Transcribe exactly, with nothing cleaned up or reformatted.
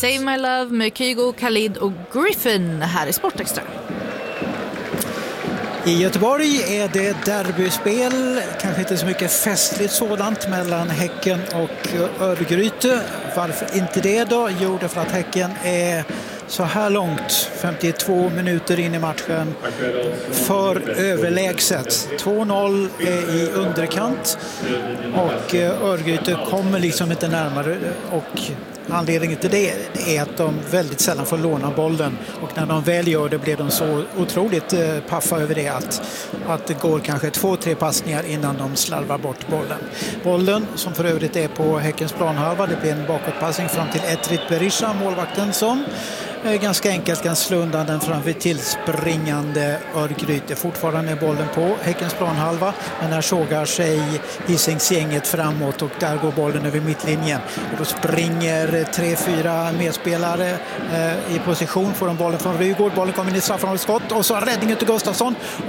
Save My Love med Kygo, Khalid och Griffin här i Sportextra. I Göteborg är det derbyspel, kanske inte så mycket festligt sådant mellan Häcken och Örgryte. Varför inte det då? Jo, det för att Häcken är så här långt, femtiotvå minuter in i matchen, för överlägset. två noll är i underkant och Örgryte kommer liksom inte närmare, och anledningen till det är att de väldigt sällan får låna bollen, och när de väl gör det blir de så otroligt paffa över det att, att det går kanske två, tre passningar innan de slarvar bort bollen. Bollen som för övrigt är på Häckens planhalva, det blir en bakåtpassning fram till Etrit Berisha, målvakten, som ganska enkelt kan slå undan den framför tillspringande Örgryte. Fortfarande är bollen på Häckens planhalva, men här sågar sig Hisingsgänget framåt och där går bollen över mittlinjen. Och då springer tre, fyra medspelare eh, i position, får de bollen från Rygård. Bollen kommer in i straffområdesskott och så räddningen till Gustafsson.